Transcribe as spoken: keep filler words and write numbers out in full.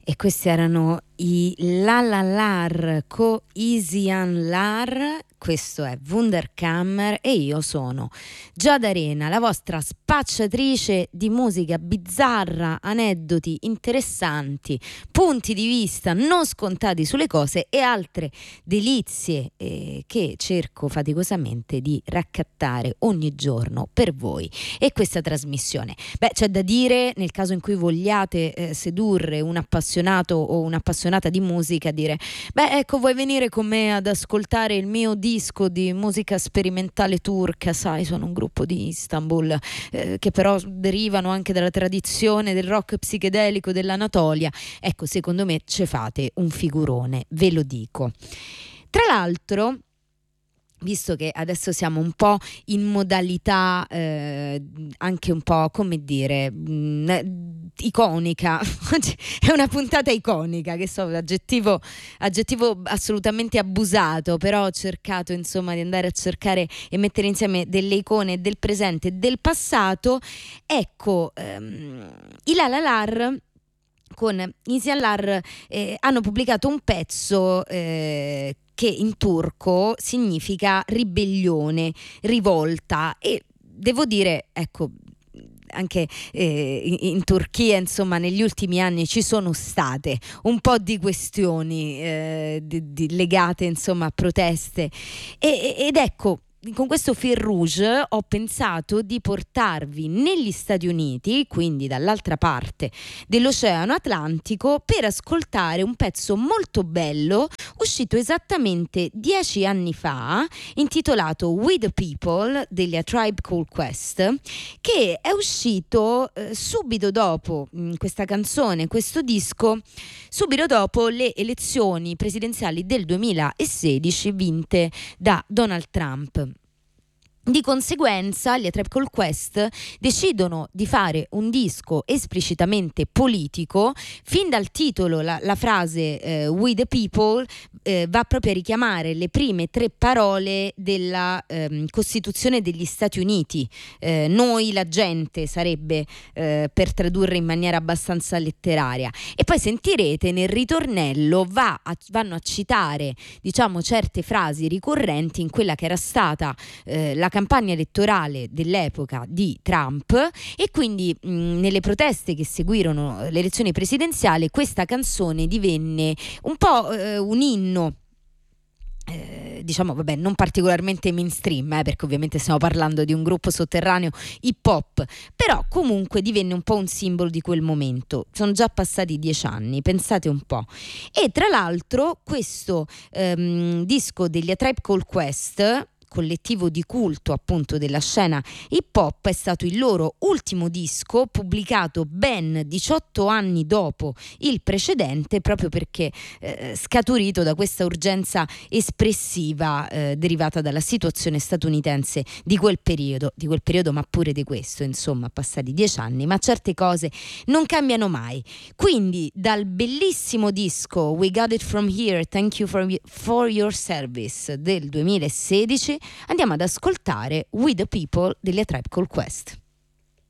E questi erano i La La Lar co Isian Lar. Questo è Wunderkammer e io sono Giada Arena, la vostra spacciatrice di musica bizzarra, aneddoti interessanti, punti di vista non scontati sulle cose e altre delizie eh, che cerco faticosamente di raccattare ogni giorno per voi e questa trasmissione. Beh, c'è da dire, nel caso in cui vogliate eh, sedurre un appassionato o un'appassionata di musica, dire beh, ecco, vuoi venire con me ad ascoltare il mio disco di musica sperimentale turca? Sai, sono un gruppo di Istanbul eh, che però derivano anche dalla tradizione del rock psichedelico dell'Anatolia. Ecco, secondo me ce fate un figurone, ve lo dico. Tra l'altro, visto che adesso siamo un po' in modalità eh, anche un po', come dire, mh, iconica, è una puntata iconica, che so, aggettivo, aggettivo assolutamente abusato, però ho cercato insomma di andare a cercare e mettere insieme delle icone del presente e del passato. Ecco, ehm, i La La Lar con Isian Lar eh, hanno pubblicato un pezzo eh, che in turco significa ribellione, rivolta, e devo dire, ecco, anche eh, in, in Turchia insomma negli ultimi anni ci sono state un po' di questioni eh, di, di legate insomma a proteste e, ed ecco, con questo fil rouge ho pensato di portarvi negli Stati Uniti, quindi dall'altra parte dell'Oceano Atlantico, per ascoltare un pezzo molto bello uscito esattamente dieci anni fa, intitolato We the People degli A Tribe Called Quest, che è uscito eh, subito dopo mh, questa canzone, questo disco, subito dopo le elezioni presidenziali del duemilasedici vinte da Donald Trump. Di conseguenza gli A Tribe Called Quest decidono di fare un disco esplicitamente politico. Fin dal titolo la, la frase eh, We the People eh, va proprio a richiamare le prime tre parole della ehm, Costituzione degli Stati Uniti. Eh, noi la gente sarebbe eh, per tradurre in maniera abbastanza letteraria, e poi sentirete nel ritornello va a, vanno a citare diciamo certe frasi ricorrenti in quella che era stata eh, la campagna elettorale dell'epoca di Trump, e quindi mh, nelle proteste che seguirono le elezioni presidenziali questa canzone divenne un po' eh, un inno Eh, diciamo vabbè non particolarmente mainstream eh, perché ovviamente stiamo parlando di un gruppo sotterraneo hip hop, però comunque divenne un po' un simbolo di quel momento. Sono già passati dieci anni, pensate un po'. E tra l'altro questo ehm, disco degli A Tribe Called Quest, collettivo di culto appunto della scena hip hop, è stato il loro ultimo disco, pubblicato ben diciotto anni dopo il precedente, proprio perché eh, scaturito da questa urgenza espressiva eh, derivata dalla situazione statunitense di quel periodo, di quel periodo ma pure di questo, insomma, passati dieci anni, ma certe cose non cambiano mai. Quindi dal bellissimo disco We Got It From Here, Thank You For, for Your Service del duemilasedici andiamo ad ascoltare We the People degli A Tribe Called Quest.